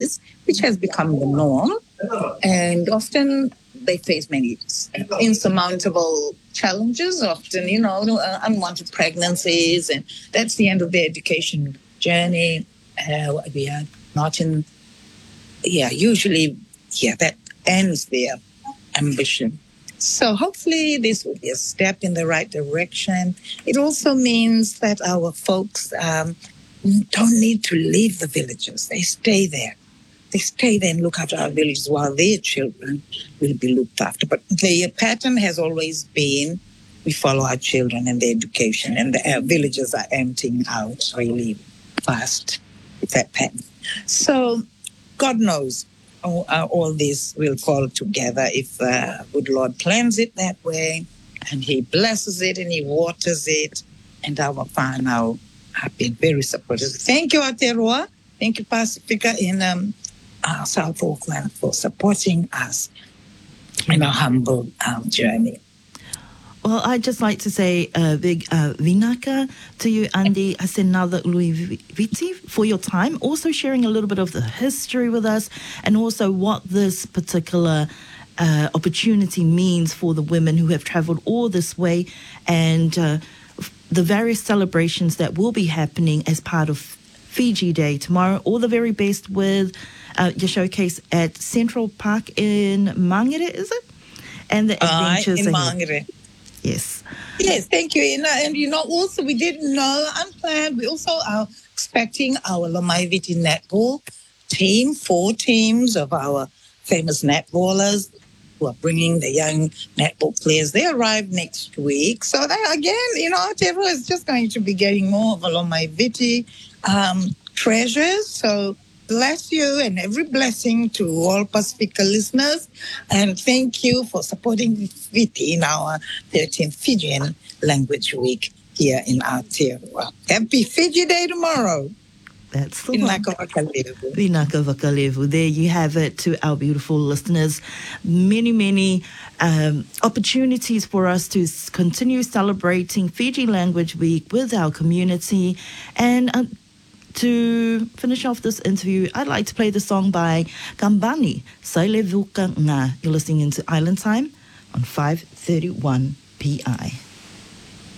communities, which has become the norm. And often they face many insurmountable challenges, often, unwanted pregnancies, and that's the end of their education journey. We are not in, that ends their ambition. So hopefully this will be a step in the right direction. It also means that our folks don't need to leave the villages. They stay there. They stay there and look after our villages while their children will be looked after. But the pattern has always been we follow our children and their education, and the villages are emptying out really fast with that pattern. So God knows all this will fall together if the good Lord plans it that way, and He blesses it and He waters it. And our whānau have been very supportive. Thank you, Aotearoa. Thank you, Pacifica in South Auckland, for supporting us in our humble journey. Well, I'd just like to say a big vinaka to you, Andy Asenada Luiviti, for your time, also sharing a little bit of the history with us, and also what this particular opportunity means for the women who have travelled all this way, and the various celebrations that will be happening as part of Fiji Day tomorrow. All the very best with your showcase at Central Park in Mangere, is it? And the adventures in Mangere. Yes. Yes, thank you. And also we didn't know, unplanned, we also are expecting our Lomaiviti netball team, 4 teams of our famous netballers who are bringing the young netball players. They arrive next week. So that, again, Aotearoa is just going to be getting more of a Lomaiviti treasures. So bless you, and every blessing to all Pacifica listeners. And thank you for supporting Viti in our 13th Fijian Language Week here in Aotearoa. Happy Fiji Day tomorrow. That's the one. Vinaka Vakalevu. Vinaka Vakalevu. There you have it, to our beautiful listeners. Many, many opportunities for us to continue celebrating Fiji Language Week with our community. And to finish off this interview, I'd like to play the song by Gambani, Saile Vuka Nga. You're listening into Island Time on 531 PI.